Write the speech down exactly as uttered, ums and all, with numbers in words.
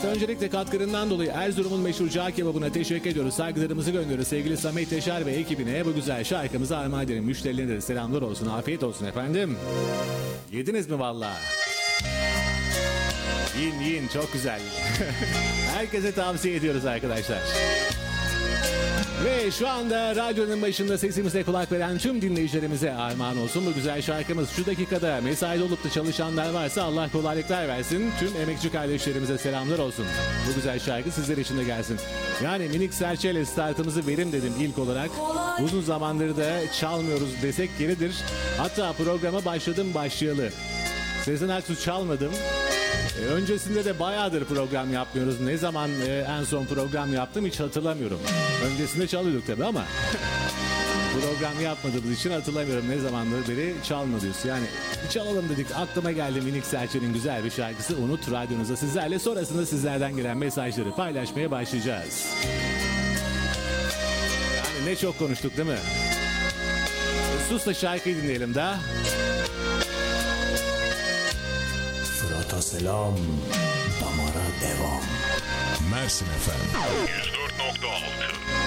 Evet, öncelikle katkılarından dolayı Erzurum'un meşhur cağ kebabına teşekkür ediyoruz. Saygılarımızı gönderiyoruz sevgili Samet Yaşar ve ekibine. Bu güzel şarkımızı armağan edelim. Müşterilerine de selamlar olsun. Afiyet olsun efendim. Yediniz mi valla? Yiyin yiyin, çok güzel. Herkese tavsiye ediyoruz arkadaşlar. Ve şu anda radyonun başında sesimize kulak veren tüm dinleyicilerimize armağan olsun bu güzel şarkımız. Şu dakikada mesaide olup da çalışanlar varsa Allah kolaylıklar versin. Tüm emekçi kardeşlerimize selamlar olsun. Bu güzel şarkı sizler için de gelsin. Yani minik serçeyle startımızı verim dedim ilk olarak. Uzun zamandır da çalmıyoruz desek yeridir. Hatta programa başladım başlayalı. Sezen Aksu çalmadım. E, öncesinde de bayağıdır program yapmıyoruz. Ne zaman e, en son program yaptım hiç hatırlamıyorum. Öncesinde çalıyorduk tabii ama program yapmadığımız için hatırlamıyorum ne zamandır beri çalmadıyız. Yani çalalım dedik, aklıma geldi Minik Serçe'nin güzel bir şarkısı. Unut radyonuza sizlerle, sonrasında sizlerden gelen mesajları paylaşmaya başlayacağız. Yani ne çok konuştuk değil mi? E, sus da şarkıyı dinleyelim daha. Fırat'a selam, damara devam. Mersin efendim. yüz dört nokta altı